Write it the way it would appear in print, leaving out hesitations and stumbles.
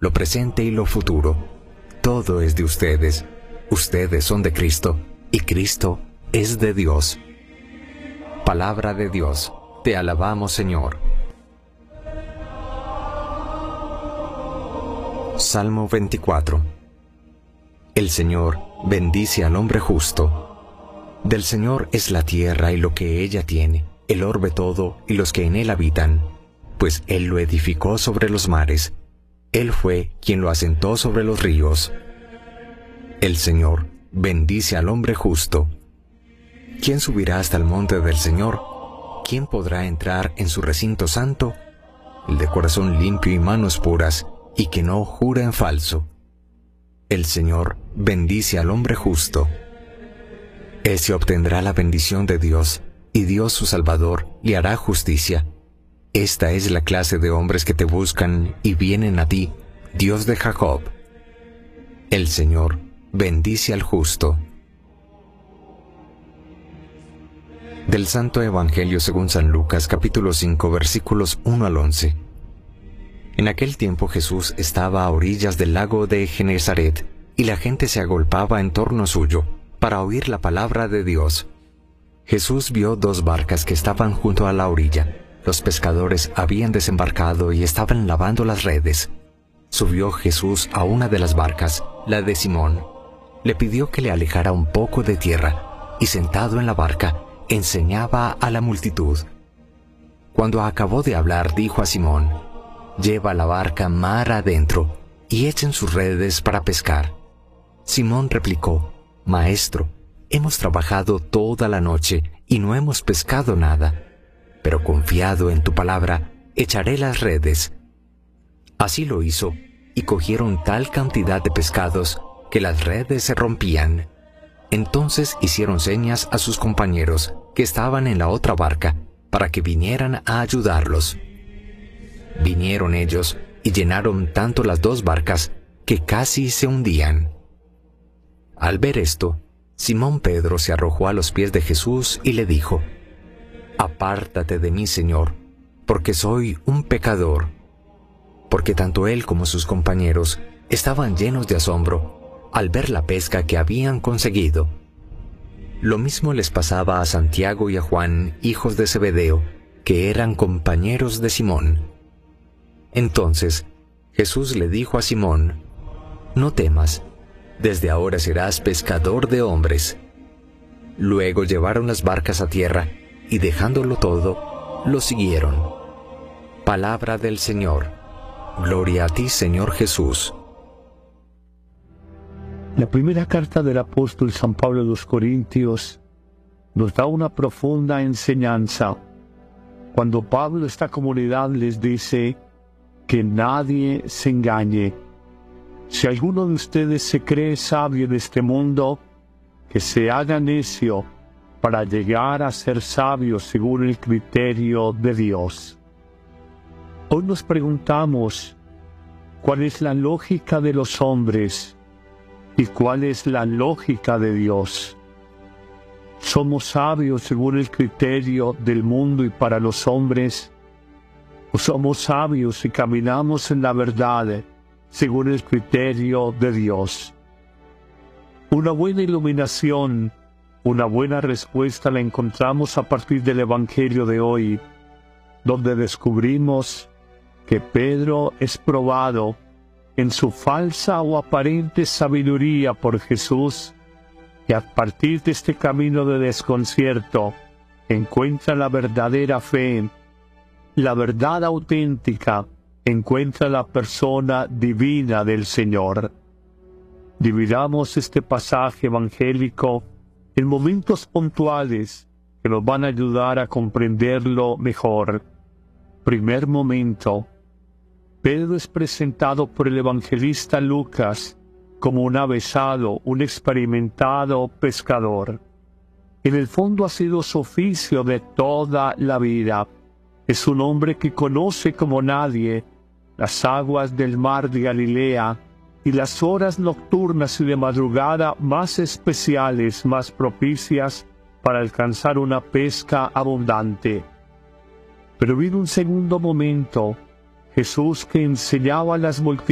lo presente y lo futuro. Todo es de ustedes. Ustedes son de Cristo, y Cristo es de Dios. Palabra de Dios. Te alabamos, Señor. Salmo 24. El Señor bendice al hombre justo. Del Señor es la tierra y lo que ella tiene, el orbe todo y los que en él habitan, pues Él lo edificó sobre los mares. Él fue quien lo asentó sobre los ríos. El Señor bendice al hombre justo. ¿Quién subirá hasta el monte del Señor? ¿Quién podrá entrar en su recinto santo? El de corazón limpio y manos puras, y que no jura en falso. El Señor bendice al hombre justo. Ese obtendrá la bendición de Dios, y Dios su Salvador le hará justicia. Esta es la clase de hombres que te buscan y vienen a ti, Dios de Jacob. El Señor bendice al justo. Del Santo Evangelio según San Lucas, capítulo 5, versículos 1 al 11. En aquel tiempo Jesús estaba a orillas del lago de Genesaret, y la gente se agolpaba en torno suyo, para oír la palabra de Dios. Jesús vio 2 barcas que estaban junto a la orilla. Los pescadores habían desembarcado y estaban lavando las redes. Subió Jesús a una de las barcas, la de Simón. Le pidió que le alejara un poco de tierra, y sentado en la barca, enseñaba a la multitud. Cuando acabó de hablar, dijo a Simón: «Lleva la barca mar adentro, y echen sus redes para pescar». Simón replicó: «Maestro, hemos trabajado toda la noche, y no hemos pescado nada. Pero confiado en tu palabra, echaré las redes». Así lo hizo, y cogieron tal cantidad de pescados, que las redes se rompían. Entonces hicieron señas a sus compañeros, que estaban en la otra barca, para que vinieran a ayudarlos. Vinieron ellos, y llenaron tanto las 2 barcas, que casi se hundían. Al ver esto, Simón Pedro se arrojó a los pies de Jesús y le dijo: «Apártate de mí, Señor, porque soy un pecador». Porque tanto él como sus compañeros estaban llenos de asombro al ver la pesca que habían conseguido. Lo mismo les pasaba a Santiago y a Juan, hijos de Zebedeo, que eran compañeros de Simón. Entonces Jesús le dijo a Simón: «No temas, desde ahora serás pescador de hombres». Luego llevaron las barcas a tierra, y dejándolo todo, lo siguieron. Palabra del Señor. Gloria a ti, Señor Jesús. La primera carta del apóstol San Pablo a los Corintios nos da una profunda enseñanza. Cuando Pablo a esta comunidad les dice que nadie se engañe. Si alguno de ustedes se cree sabio en este mundo, que se haga necio para llegar a ser sabio según el criterio de Dios. Hoy nos preguntamos, ¿cuál es la lógica de los hombres y cuál es la lógica de Dios? ¿Somos sabios según el criterio del mundo y para los hombres? ¿O somos sabios y caminamos en la verdad según el criterio de Dios? Una buena iluminación, una buena respuesta la encontramos a partir del Evangelio de hoy, donde descubrimos que Pedro es probado en su falsa o aparente sabiduría por Jesús, y a partir de este camino de desconcierto encuentra la verdadera fe, la verdad auténtica, encuentra la persona divina del Señor. Dividamos este pasaje evangélico en momentos puntuales que nos van a ayudar a comprenderlo mejor. Primer momento: Pedro es presentado por el evangelista Lucas como un avesado, un experimentado pescador. En el fondo ha sido su oficio de toda la vida. Es un hombre que conoce como nadie las aguas del mar de Galilea y las horas nocturnas y de madrugada más especiales, más propicias para alcanzar una pesca abundante. Pero vino un segundo momento: Jesús, que enseñaba a las multitudes